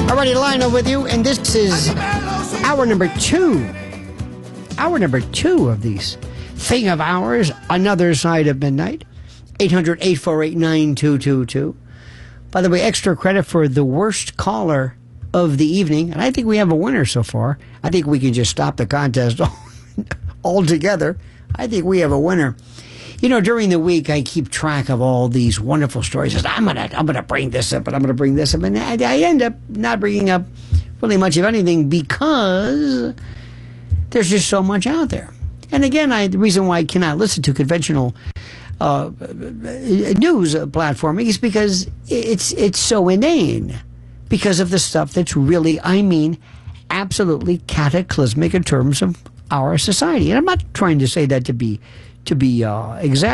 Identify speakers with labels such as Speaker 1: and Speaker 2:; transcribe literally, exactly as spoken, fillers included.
Speaker 1: Alrighty, Lionel with you, and this is hour number two. Hour number two of these thing of ours, Another Side of Midnight. eight hundred, eight four eight, nine two two two. By the way, extra credit for the worst caller of the evening, and I think we have a winner so far. I think we can just stop the contest altogether. I think we have a winner. You know, during the week, I keep track of all these wonderful stories. I'm gonna, I'm gonna bring this up, and I'm gonna bring this up, and I, I end up not bringing up really much of anything because there's just so much out there. And again, I, the reason why I cannot listen to conventional uh, news platforming is because it's it's so inane. Because of the stuff that's really, I mean, absolutely cataclysmic in terms of our society. And I'm not trying to say that to be to be uh, exaggerated.